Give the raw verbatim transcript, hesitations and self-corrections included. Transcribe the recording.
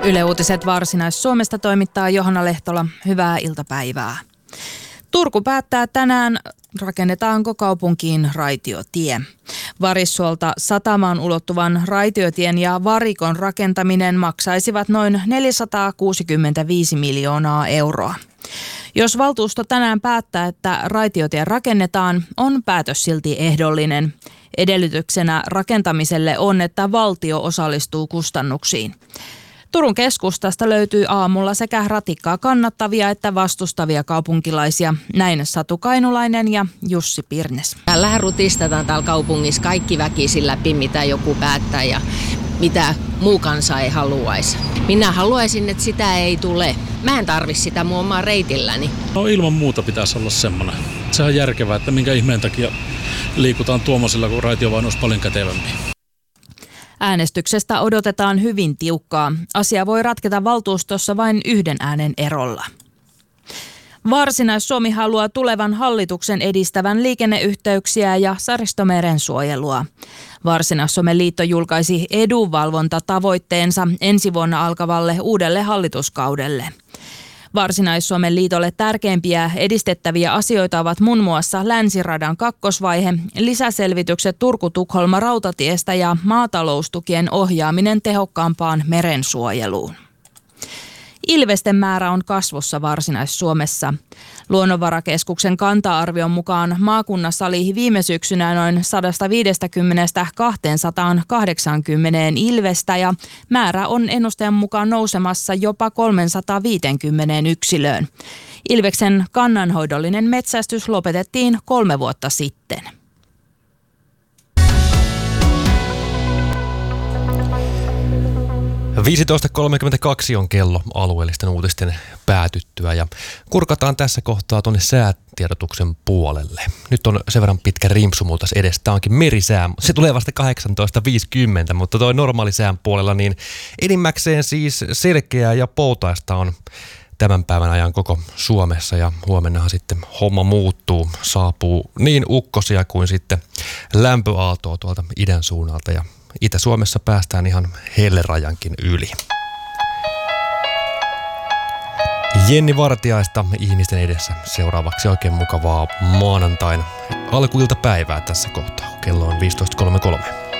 Yle Uutiset Varsinais-Suomesta toimittaa Johanna Lehtola. Hyvää iltapäivää. Turku päättää tänään, rakennetaanko kaupunkiin raitiotie. Varissuolta satamaan ulottuvan raitiotien ja varikon rakentaminen maksaisivat noin neljäsataakuusikymmentäviisi miljoonaa euroa. Jos valtuusto tänään päättää, että raitiotie rakennetaan, on päätös silti ehdollinen. Edellytyksenä rakentamiselle on, että valtio osallistuu kustannuksiin. Turun keskustasta löytyy aamulla sekä ratikkaa kannattavia että vastustavia kaupunkilaisia. Näin Satu Kainulainen ja Jussi Pirnes. Täällähän rutistetaan täällä kaupungissa kaikki väkisin läpi, mitä joku päättää ja mitä muu kansa ei haluaisi. Minä haluaisin, että sitä ei tule. Mä en tarvi sitä mun omaa reitilläni. No ilman muuta pitäisi olla semmoinen. Se on järkevää, että minkä ihmeen takia liikutaan tuommoisilla, kun raitiovaunu olisi paljon kätevämpi. Äänestyksestä odotetaan hyvin tiukkaa. Asia voi ratketa valtuustossa vain yhden äänen erolla. Varsinais-Suomi haluaa tulevan hallituksen edistävän liikenneyhteyksiä ja Saaristomeren suojelua. Varsinais-Suomen liitto julkaisi edunvalvontatavoitteensa ensi vuonna alkavalle uudelle hallituskaudelle. Varsinais-Suomen liitolle tärkeimpiä edistettäviä asioita ovat muun muassa Länsiradan kakkosvaihe, lisäselvitykset Turku-Tukholma rautatiestä ja maataloustukien ohjaaminen tehokkaampaan merensuojeluun. Ilvesten määrä on kasvussa Varsinais-Suomessa. Luonnonvarakeskuksen kanta-arvion mukaan maakunnassa oli viime syksynä noin sata viisikymmentä kaksisataakahdeksankymmentä ilvestä ja määrä on ennusteen mukaan nousemassa jopa kolmesataaviisikymmentä yksilöön. Ilveksen kannanhoidollinen metsästys lopetettiin kolme vuotta sitten. viisitoista kolmekymmentäkaksi on kello alueellisten uutisten päätyttyä ja kurkataan tässä kohtaa tuonne säätiedotuksen puolelle. Nyt on sen verran pitkä rimpsu multa edes. Tämä onkin merisää. Se tulee vasta kahdeksantoista viisikymmentä, mutta toi normaali sään puolella niin enimmäkseen siis selkeää ja poutaista on tämän päivän ajan koko Suomessa ja huomennahan sitten homma muuttuu. Saapuu niin ukkosia kuin sitten lämpöaaltoa tuolta idän suunnalta ja Itä-Suomessa päästään ihan hellerajankin yli. Jenni Vartiaista ihmisten edessä seuraavaksi oikein mukavaa maanantain alkuiltapäivää tässä kohtaa. Kello on viisitoista kolmekymmentäkolme.